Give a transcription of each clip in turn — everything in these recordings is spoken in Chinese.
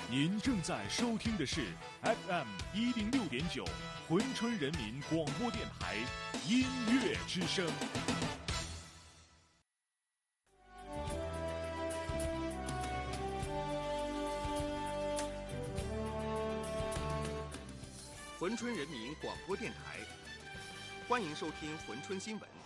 您正在收听的是 FM106.9珲春人民广播电台音乐之声。 珲春人民广播电台，欢迎收听珲春新闻。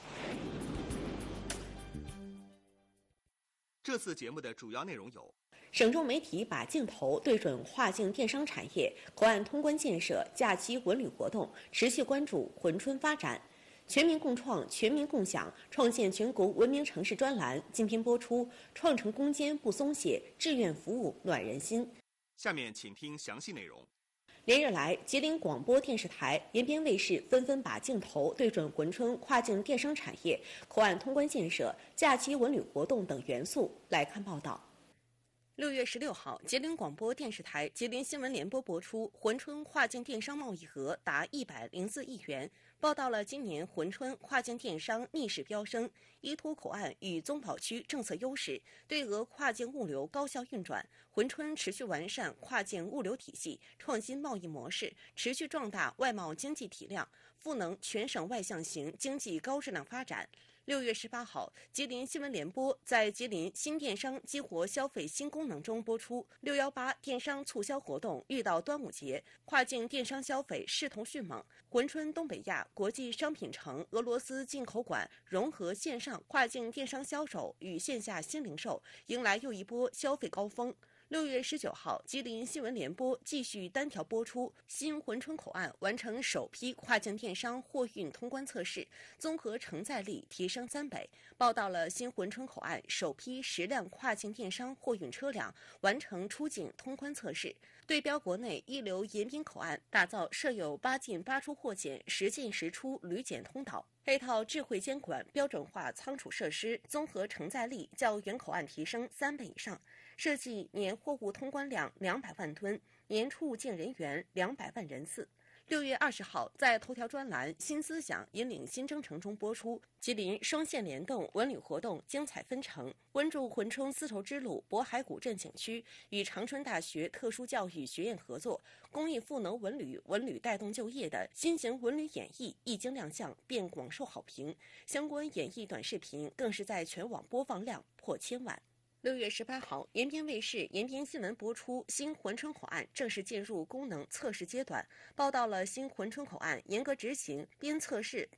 这次节目的主要内容有： 省重媒体把镜头对准跨境电商产业，口岸通关建设、假期文旅活动，持续关注珲春发展。全民共创、全民共享，创建全国文明城市专栏今天播出。创城攻坚不松懈，志愿服务暖人心。 下面请听详细内容。 连日来，吉林广播电视台、延边卫视纷纷把镜头对准珲春跨境电商产业、口岸通关建设、假期文旅活动等元素。来看报道。6月16号，吉林广播电视台、吉林新闻联播播出，珲春跨境电商贸易额达104亿元，报道了今年珲春跨境电商逆势飙升，依托口岸与综保区政策优势，对俄跨境物流高效运转。珲春持续完善跨境物流体系，创新贸易模式，持续壮大外贸经济体量，赋能全省外向型经济高质量发展。6月18号，吉林新闻联播在吉林新电商激活消费新功能中播出618电商促销活动遇到端午节，跨境电商消费势头迅猛。珲春东北亚国际商品城俄罗斯进口馆融合线上跨境电商销售与线下新零售，迎来又一波消费高峰。6月19号，吉林新闻联播继续单条播出，新珲春口岸完成首批跨境电商货运通关测试，综合承载力提升3倍，报道了新珲春口岸首批10辆跨境电商货运车辆完成出境通关测试，对标国内一流延边口岸，打造设有8进8出货检、10进10出旅检通道。配套智慧监管标准化仓储设施，综合承载力较原口岸提升3倍以上，设计年货物通关量200万吨，年出入境人员200万人次。6月20号，在头条专栏《新思想引领新征程》中播出，吉林双线联动文旅活动精彩纷呈，关注珲春丝绸之路渤海古镇景区与长春大学特殊教育学院合作，公益赋能文旅，文旅带动就业的新型文旅演绎一经亮相便广受好评，相关演绎短视频更是在全网播放量破1000万。6月18号，延边卫视延边新闻播出，新珲春口岸正式进入功能测试阶段，报道了新珲春口岸严格执行边测试